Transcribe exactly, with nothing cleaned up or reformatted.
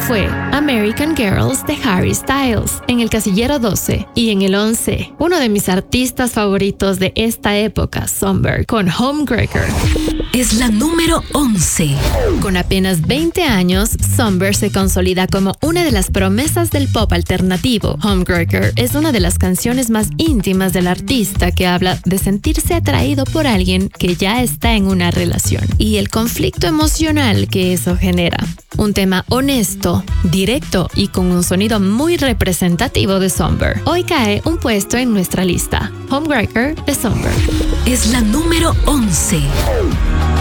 fue American Girls de Harry Styles en el casillero doce. Y en el once, uno de mis artistas favoritos de esta época, Somber, con Homewrecker. Es la número once. Con apenas veinte años, Somber se consolida como una de las promesas del pop alternativo. Homewrecker es una de las canciones más íntimas del artista, que habla de sentirse atraído por alguien que ya está en una relación y el conflicto emocional que eso genera. Un tema honesto, directo y con un sonido muy representativo de Somber. Hoy cae un puesto en nuestra lista. Homewrecker de Somber. Es la número once.